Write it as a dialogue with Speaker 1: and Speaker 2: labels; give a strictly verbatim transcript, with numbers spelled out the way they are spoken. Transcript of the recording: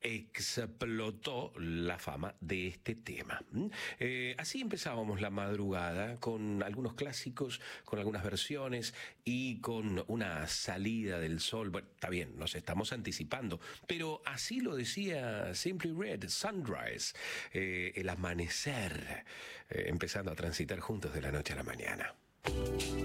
Speaker 1: explotó la fama de este tema. Eh, así empezábamos la madrugada con algunos clásicos, con algunas versiones y con una salida del sol. Bueno, está bien, nos estamos anticipando, pero así lo decía Simply Red, Sunrise, eh, el amanecer, eh, empezando a transitar juntos de la noche a la mañana.